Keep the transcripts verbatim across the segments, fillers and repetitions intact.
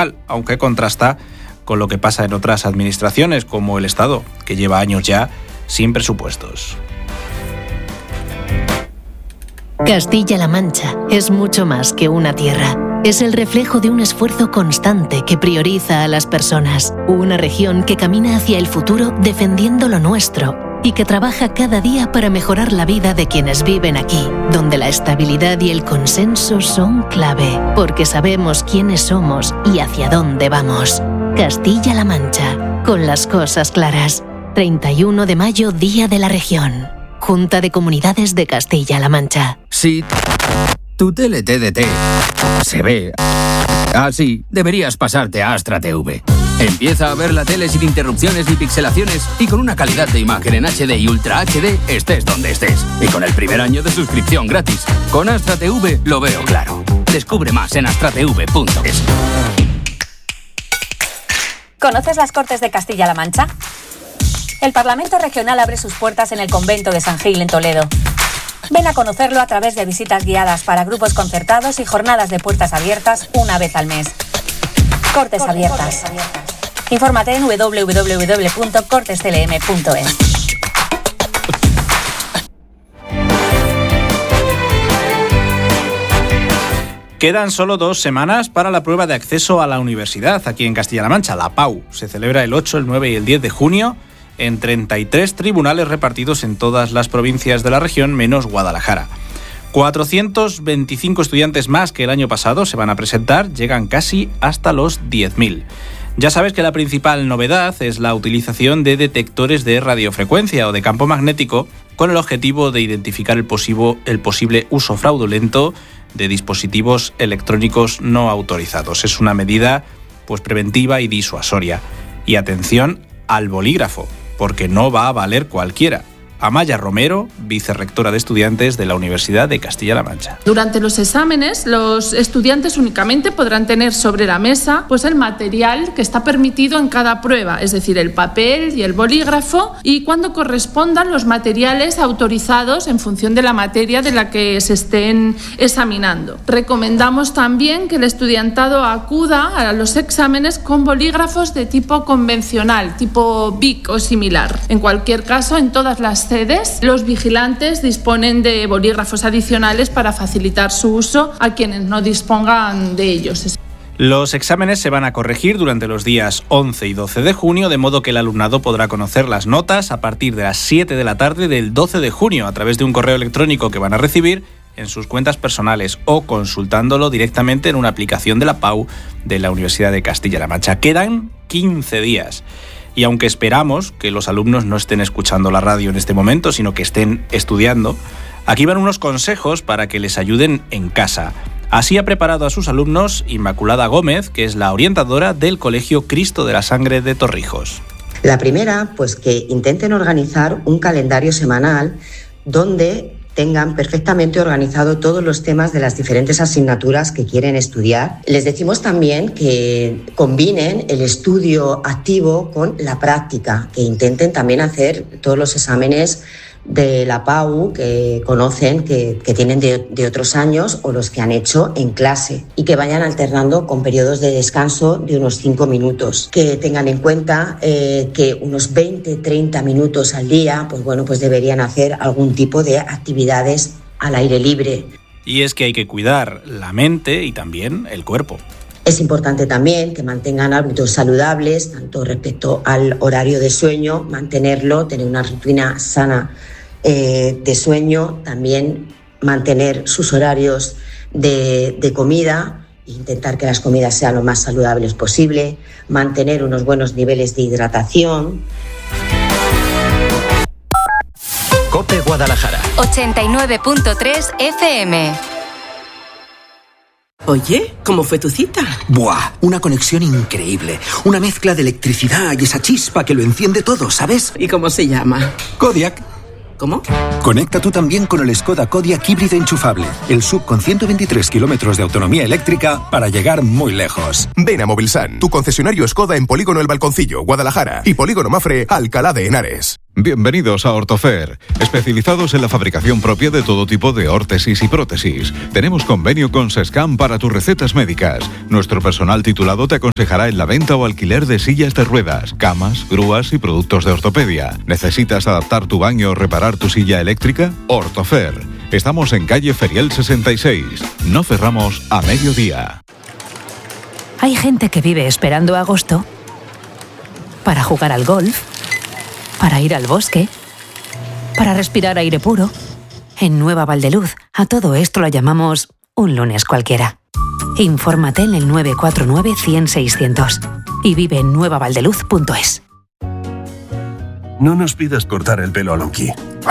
mal, aunque contrasta con lo que pasa en otras administraciones, como el Estado, que lleva años ya sin presupuestos. Castilla-La Mancha es mucho más que una tierra. Es el reflejo de un esfuerzo constante que prioriza a las personas. Una región que camina hacia el futuro defendiendo lo nuestro y que trabaja cada día para mejorar la vida de quienes viven aquí, donde la estabilidad y el consenso son clave, porque sabemos quiénes somos y hacia dónde vamos. Castilla-La Mancha, con las cosas claras. treinta y uno de mayo, Día de la Región. Junta de Comunidades de Castilla-La Mancha. Si tu tele T D T se ve así, deberías pasarte a Astra T V. Empieza a ver la tele sin interrupciones ni pixelaciones y con una calidad de imagen en H D y Ultra H D, estés donde estés. Y con el primer año de suscripción gratis. Con Astra T V lo veo claro. Descubre más en astra t v punto es. ¿Conoces las Cortes de Castilla-La Mancha? El Parlamento Regional abre sus puertas en el convento de San Gil, en Toledo. Ven a conocerlo a través de visitas guiadas para grupos concertados y jornadas de puertas abiertas una vez al mes. Cortes, Cortes abiertas. Cortes abiertas. Infórmate en doble u doble u doble u punto cortes c l m punto es. Quedan solo dos semanas para la prueba de acceso a la universidad aquí en Castilla-La Mancha, la PAU. Se celebra el ocho, el nueve y el diez de junio en treinta y tres tribunales repartidos en todas las provincias de la región, menos Guadalajara. cuatrocientos veinticinco estudiantes más que el año pasado se van a presentar, llegan casi hasta los diez mil. Ya sabes que la principal novedad es la utilización de detectores de radiofrecuencia o de campo magnético con el objetivo de identificar el posible, el posible uso fraudulento de dispositivos electrónicos no autorizados. Es una medida pues preventiva y disuasoria. Y atención al bolígrafo, porque no va a valer cualquiera. Amaya Romero, vicerrectora de estudiantes de la Universidad de Castilla-La Mancha. Durante los exámenes, los estudiantes únicamente podrán tener sobre la mesa pues el material que está permitido en cada prueba, es decir, el papel y el bolígrafo, y cuando correspondan los materiales autorizados en función de la materia de la que se estén examinando. Recomendamos también que el estudiantado acuda a los exámenes con bolígrafos de tipo convencional, tipo Bic o similar. En cualquier caso, en todas las sedes, los vigilantes disponen de bolígrafos adicionales para facilitar su uso a quienes no dispongan de ellos. Los exámenes se van a corregir durante los días once y doce de junio, de modo que el alumnado podrá conocer las notas a partir de las siete de la tarde del doce de junio a través de un correo electrónico que van a recibir en sus cuentas personales o consultándolo directamente en una aplicación de la PAU de la Universidad de Castilla-La Mancha. Quedan quince días. Y aunque esperamos que los alumnos no estén escuchando la radio en este momento, sino que estén estudiando, aquí van unos consejos para que les ayuden en casa. Así ha preparado a sus alumnos Inmaculada Gómez, que es la orientadora del Colegio Cristo de la Sangre de Torrijos. La primera, pues que intenten organizar un calendario semanal donde tengan perfectamente organizado todos los temas de las diferentes asignaturas que quieren estudiar. Les decimos también que combinen el estudio activo con la práctica, que intenten también hacer todos los exámenes de la PAU que conocen, que, que tienen de, de otros años o los que han hecho en clase, y que vayan alternando con periodos de descanso de unos cinco minutos. Que tengan en cuenta eh, que unos veinte a treinta minutos al día, pues bueno, pues deberían hacer algún tipo de actividades al aire libre. Y es que hay que cuidar la mente y también el cuerpo. Es importante también que mantengan hábitos saludables, tanto respecto al horario de sueño, mantenerlo, tener una rutina sana eh, de sueño, también mantener sus horarios de, de comida, intentar que las comidas sean lo más saludables posible, mantener unos buenos niveles de hidratación. COPE Guadalajara. ochenta y nueve punto tres F M. Oye, ¿cómo fue tu cita? Buah, una conexión increíble. Una mezcla de electricidad y esa chispa que lo enciende todo, ¿sabes? ¿Y cómo se llama? Kodiaq. ¿Cómo? Conecta tú también con el Skoda Kodiaq híbrido enchufable. El S U V con ciento veintitrés kilómetros de autonomía eléctrica para llegar muy lejos. Ven a Movilsan, tu concesionario Skoda en Polígono El Balconcillo, Guadalajara, y Polígono Mafre, Alcalá de Henares. Bienvenidos a Ortofer, especializados en la fabricación propia de todo tipo de órtesis y prótesis. Tenemos convenio con Sescam para tus recetas médicas. Nuestro personal titulado te aconsejará en la venta o alquiler de sillas de ruedas, camas, grúas y productos de ortopedia. ¿Necesitas adaptar tu baño o reparar tu silla eléctrica? Ortofer. Estamos en calle Ferial sesenta y seis. No cerramos a mediodía. Hay gente que vive esperando agosto para jugar al golf, para ir al bosque, para respirar aire puro. En Nueva Valdeluz, a todo esto lo llamamos un lunes cualquiera. Infórmate en el nueve cuatro nueve, cien, seiscientos y vive en nueva valdeluz punto es. No nos pidas cortar el pelo a Lonky.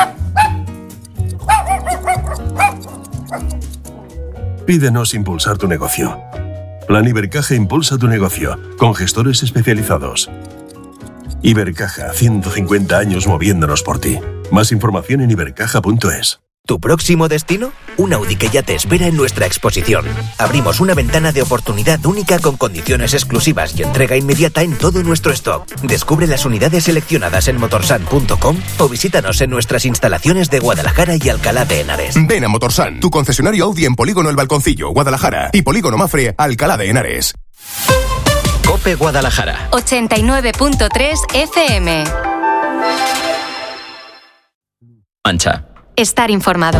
Pídenos impulsar tu negocio. Plan Ibercaja impulsa tu negocio, con gestores especializados. Ibercaja, ciento cincuenta años moviéndonos por ti. Más información en ibercaja punto es. ¿Tu próximo destino? Un Audi que ya te espera en nuestra exposición. Abrimos una ventana de oportunidad única con condiciones exclusivas y entrega inmediata en todo nuestro stock. Descubre las unidades seleccionadas en motorsan punto com o visítanos en nuestras instalaciones de Guadalajara y Alcalá de Henares. Ven a Motorsan, tu concesionario Audi en Polígono El Balconcillo, Guadalajara, y Polígono Mafre, Alcalá de Henares. COPE Guadalajara ochenta y nueve punto tres F M. Mancha. Estar informado.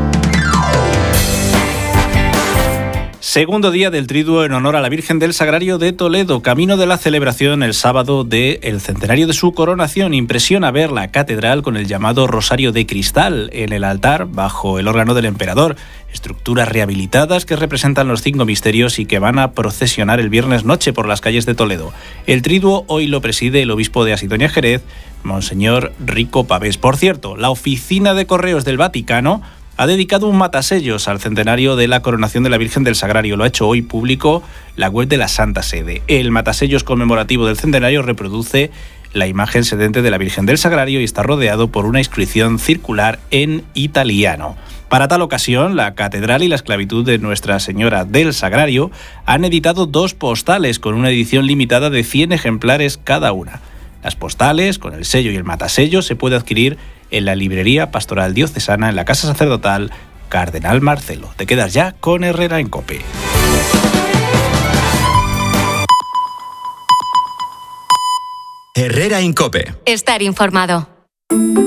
Segundo día del Triduo en honor a la Virgen del Sagrario de Toledo, camino de la celebración el sábado del centenario de su coronación. Impresiona ver la catedral con el llamado Rosario de Cristal en el altar bajo el órgano del emperador, estructuras rehabilitadas que representan los cinco misterios y que van a procesionar el viernes noche por las calles de Toledo. El Triduo hoy lo preside el obispo de Asidonia Jerez, Monseñor Rico Pavés. Por cierto, la oficina de correos del Vaticano ha dedicado un matasellos al centenario de la coronación de la Virgen del Sagrario. Lo ha hecho hoy público la web de la Santa Sede. El matasellos conmemorativo del centenario reproduce la imagen sedente de la Virgen del Sagrario y está rodeado por una inscripción circular en italiano. Para tal ocasión, la Catedral y la Esclavitud de Nuestra Señora del Sagrario han editado dos postales con una edición limitada de cien ejemplares cada una. Las postales, con el sello y el matasello, se puede adquirir en la librería pastoral diocesana en la Casa Sacerdotal Cardenal Marcelo. Te quedas ya con Herrera en COPE. Herrera en COPE. Estar informado.